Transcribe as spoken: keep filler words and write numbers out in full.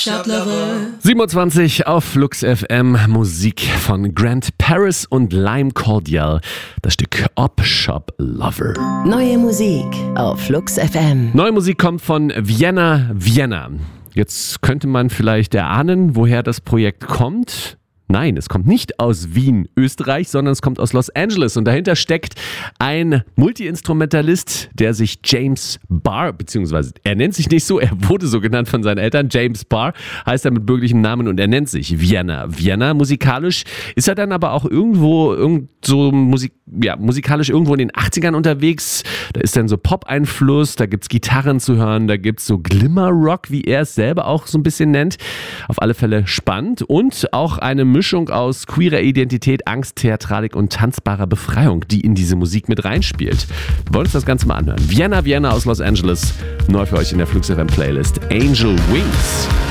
siebenundzwanzig auf Flux F M, Musik von Grant Paris und Lime Cordial, das Stück Op Shop Lover. Neue Musik auf Flux F M. Neue Musik kommt von Vienna Vienna. Jetzt könnte man vielleicht erahnen, woher das Projekt kommt. Nein, es kommt nicht aus Wien, Österreich, sondern es kommt aus Los Angeles und dahinter steckt ein Multi-Instrumentalist, der sich James Barr, beziehungsweise er nennt sich nicht so, er wurde so genannt von seinen Eltern, James Barr heißt er mit bürgerlichem Namen und er nennt sich Vienna Vienna. Musikalisch ist er dann aber auch irgendwo irgend so Musik, ja, musikalisch irgendwo in den achtzigern unterwegs. Da ist dann so Pop-Einfluss, da gibt's Gitarren zu hören, da gibt's so Glimmer-Rock, wie er es selber auch so ein bisschen nennt. Auf alle Fälle spannend und auch eine Mischung aus queerer Identität, Angst, Theatralik und tanzbarer Befreiung, die in diese Musik mit reinspielt. Wir wollen uns das Ganze mal anhören. Vienna Vienna aus Los Angeles, neu für euch in der Flux F M Playlist, Angel Wings.